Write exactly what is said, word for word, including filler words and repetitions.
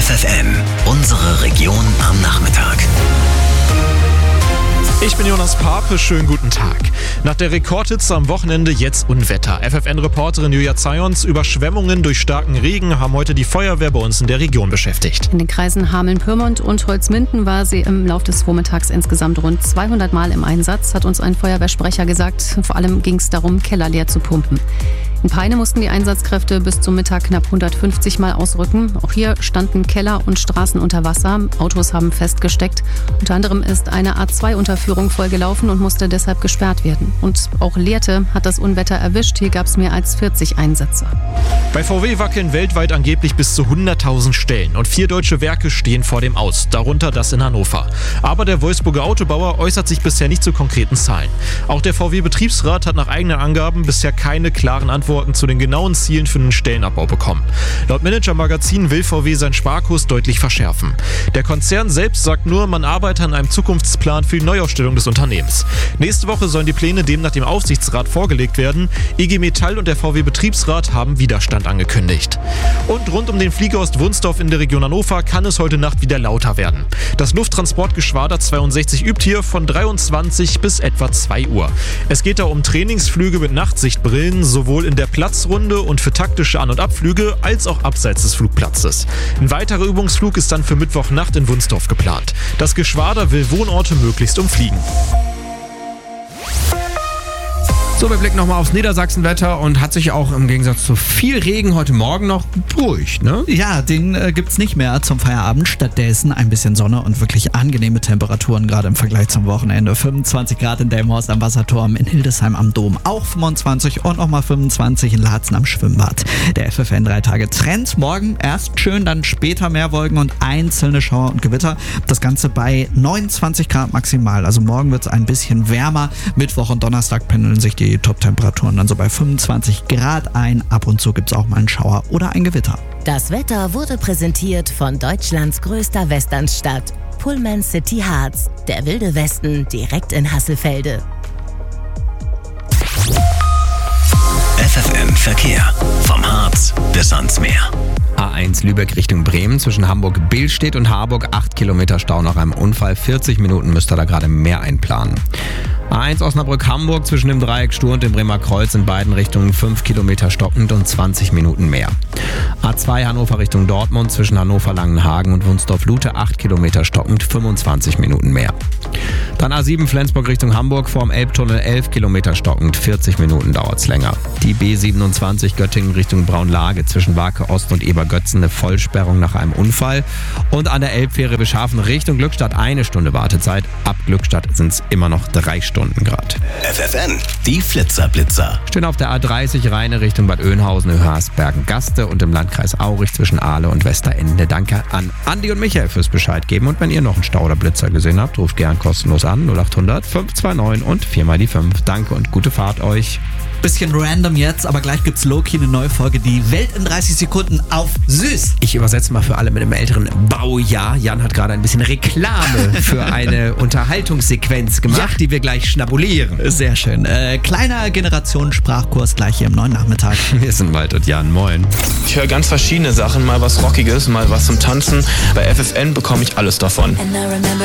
F F M, unsere Region am Nachmittag. Ich bin Jonas Pape, schönen guten Tag. Nach der Rekordhitze am Wochenende jetzt Unwetter. F F N-Reporterin Julia Zayons, Überschwemmungen durch starken Regen haben heute die Feuerwehr bei uns in der Region beschäftigt. In den Kreisen Hameln-Pyrmont und Holzminden war sie im Laufe des Vormittags insgesamt rund zweihundert Mal im Einsatz, hat uns ein Feuerwehrsprecher gesagt. Vor allem ging es darum, Keller leer zu pumpen. In Peine mussten die Einsatzkräfte bis zum Mittag knapp hundertfünfzig Mal ausrücken. Auch hier standen Keller und Straßen unter Wasser. Autos haben festgesteckt. Unter anderem ist eine A zwei Unterführung vollgelaufen und musste deshalb gesperrt werden. Und auch Lehrte hat das Unwetter erwischt. Hier gab es mehr als vierzig Einsätze. Bei V W wackeln weltweit angeblich bis zu hunderttausend Stellen. Und vier deutsche Werke stehen vor dem Aus, darunter das in Hannover. Aber der Wolfsburger Autobauer äußert sich bisher nicht zu konkreten Zahlen. Auch der V W-Betriebsrat hat nach eigenen Angaben bisher keine klaren Antworten zu den genauen Zielen für den Stellenabbau bekommen. Laut Manager-Magazin will V W seinen Sparkurs deutlich verschärfen. Der Konzern selbst sagt nur, man arbeite an einem Zukunftsplan für die Neuaufstellung des Unternehmens. Nächste Woche sollen die Pläne demnach dem Aufsichtsrat vorgelegt werden. I G Metall und der V W-Betriebsrat haben Widerstand angekündigt. Und rund um den Fliegerhorst Wunsdorf in der Region Hannover kann es heute Nacht wieder lauter werden. Das Lufttransportgeschwader zweiundsechzig übt hier von dreiundzwanzig bis etwa zwei Uhr. Es geht da um Trainingsflüge mit Nachtsichtbrillen, sowohl in der Platzrunde und für taktische An- und Abflüge als auch abseits des Flugplatzes. Ein weiterer Übungsflug ist dann für Mittwochnacht in Wunsdorf geplant. Das Geschwader will Wohnorte möglichst umfliegen. So, wir blicken nochmal aufs Niedersachsenwetter und hat sich auch im Gegensatz zu viel Regen heute Morgen noch beruhigt, ne? Ja, den äh, gibt's nicht mehr zum Feierabend. Stattdessen ein bisschen Sonne und wirklich angenehme Temperaturen, gerade im Vergleich zum Wochenende. fünfundzwanzig Grad in Delmenhorst am Wasserturm, in Hildesheim am Dom auch fünfundzwanzig und nochmal fünfundzwanzig in Laatzen am Schwimmbad. Der F F N drei Tage Trend. Morgen erst schön, dann später mehr Wolken und einzelne Schauer und Gewitter. Das Ganze bei neunundzwanzig Grad maximal. Also morgen wird's ein bisschen wärmer. Mittwoch und Donnerstag pendeln sich die Die Top-Temperaturen dann so bei fünfundzwanzig Grad ein. Ab und zu gibt es auch mal einen Schauer oder ein Gewitter. Das Wetter wurde präsentiert von Deutschlands größter Westernstadt, Pullman City Harz. Der wilde Westen direkt in Hasselfelde. F F M Verkehr. Vom Harz bis ans Meer. A eins Lübeck Richtung Bremen zwischen Hamburg-Billstedt und Harburg. acht Kilometer Stau nach einem Unfall. vierzig Minuten müsst ihr da gerade mehr einplanen. A eins Osnabrück-Hamburg zwischen dem Dreieck Stur und dem Bremer Kreuz in beiden Richtungen fünf Kilometer stockend und zwanzig Minuten mehr. A zwei Hannover Richtung Dortmund zwischen Hannover-Langenhagen und Wunsdorf-Lute acht Kilometer stockend, fünfundzwanzig Minuten mehr. Dann A sieben Flensburg Richtung Hamburg vorm Elbtunnel elf Kilometer stockend, vierzig Minuten dauert's länger. Die B siebenundzwanzig Göttingen Richtung Braunlage zwischen Wake Ost und Ebergötzen eine Vollsperrung nach einem Unfall. Und an der Elbfähre Beschafen Richtung Glückstadt eine Stunde Wartezeit. Ab Glückstadt sind's immer noch drei Stunden Grad. F F N, die Flitzer-Blitzer. Stehen auf der A dreißig Rheine Richtung Bad Oeynhausen, Höhersbergen-Gaste und im Landkreis Aurich zwischen Ahle und Westerende. Danke an Andi und Michael fürs Bescheid geben. Und wenn ihr noch einen Stau oder Blitzer gesehen habt, ruft gern kostenlos an null acht hundert fünf zwei neun und vier mal die fünf. Danke und gute Fahrt euch. Bisschen random jetzt, aber gleich gibt's Loki eine neue Folge, die Welt in dreißig Sekunden auf süß. Ich übersetze mal für alle mit einem älteren Baujahr. Jan hat gerade ein bisschen Reklame für eine Unterhaltungssequenz gemacht, ja, die wir gleich schnabulieren. Sehr schön. Äh, kleiner Generationssprachkurs gleich hier im neuen Nachmittag. Wir sind Wald und Jan, moin. Ich höre ganz verschiedene Sachen, mal was Rockiges, mal was zum Tanzen. Bei F F N bekomme ich alles davon.